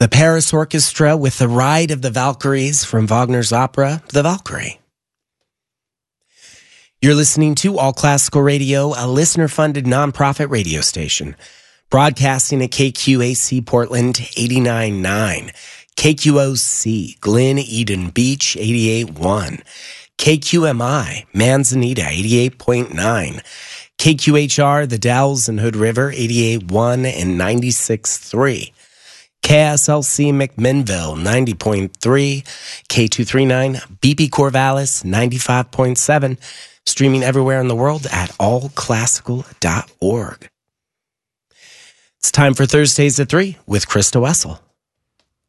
The Paris Orchestra with the Ride of the Valkyries from Wagner's opera, The Valkyrie. You're listening to All Classical Radio, a listener-funded nonprofit radio station, broadcasting at KQAC Portland 89.9, KQOC Glen Eden Beach 88.1, KQMI Manzanita 88.9, KQHR The Dalles and Hood River 88.1 and 96.3, KSLC McMinnville 90.3, K239 BP Corvallis 95.7, streaming everywhere in the world at allclassical.org. It's time for Thursdays at 3 with Krista Wessel.